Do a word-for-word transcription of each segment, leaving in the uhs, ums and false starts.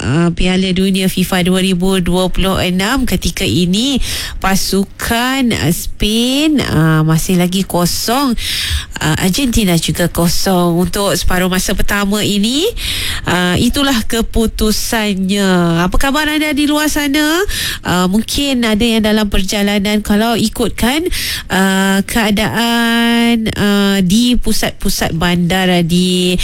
uh, Piala Dunia FIFA dua ribu dua puluh enam. Ketika ini pasukan uh, Spain uh, masih lagi kosong, uh, Argentina juga kosong untuk separuh masa pertama ini. Uh, itulah keputusannya. Apa khabar anda di luar sana? Uh, mungkin ada yang dalam perjalanan, kalau ikutkan uh, keadaan uh, di pusat-pusat bandar di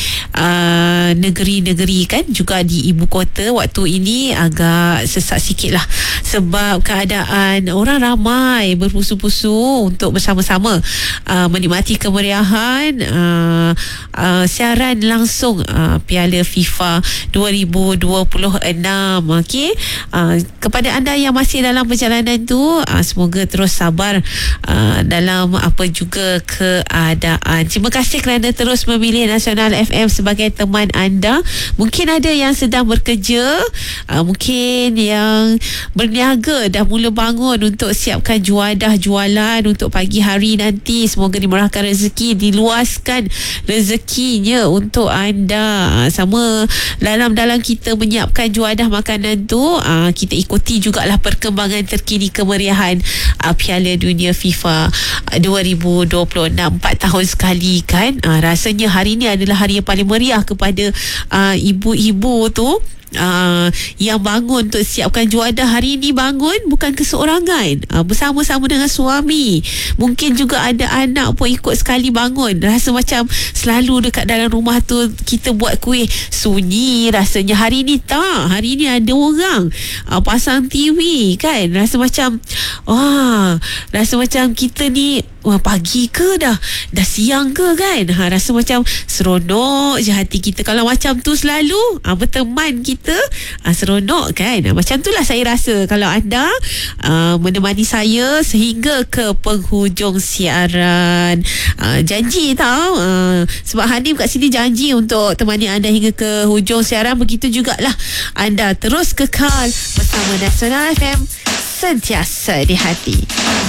uh, negeri-negeri kan, juga di ibu kota waktu ini agak sesak sikit lah, sebab keadaan orang ramai berpusu-pusu untuk bersama-sama uh, menikmati kemeriahan uh, uh, siaran langsung uh, Piala FIFA dua ribu dua puluh enam. Okey, uh, kepada anda yang masih dalam perjalanan tu, uh, semoga terus sabar uh, dalam apa juga keadaan. Terima kasih kerana terus memilih Nasional F M sebagai teman anda. Mungkin ada yang sedang bekerja, uh, mungkin yang berniaga dah mula bangun untuk siapkan juadah jualan untuk pagi hari nanti. Semoga dimurahkan rezeki, diluaskan rezekinya untuk anda. Sama dalam-dalam kita menyiapkan juadah makanan tu, uh, kita ikuti jugalah perkembangan terkini kemeriahan uh, Piala Dunia FIFA dua ribu dua puluh enam. Empat tahun sekali kan. uh, Rasanya hari ni adalah hari yang paling meriah kepada uh, ibu-ibu tu Uh, yang bangun untuk siapkan juadah. Hari ni bangun bukan keseorangan, uh, bersama-sama dengan suami. Mungkin juga ada anak pun ikut sekali bangun. Rasa macam selalu dekat dalam rumah tu kita buat kuih, sunyi rasanya. Hari ni tak, hari ni ada orang uh, pasang T V kan. Rasa macam wah, rasa macam kita ni wah, pagi ke dah dah siang ke kan. Ha, rasa macam seronok je hati kita kalau macam tu selalu uh, berteman kita. Kita uh, seronok kan. uh, Macam itulah saya rasa kalau anda uh, menemani saya sehingga ke penghujung siaran. uh, Janji tau, uh, sebab Hanim kat sini janji untuk temani anda hingga ke hujung siaran. Begitu jugalah anda terus kekal bersama Nasional F M, sentiasa di hati.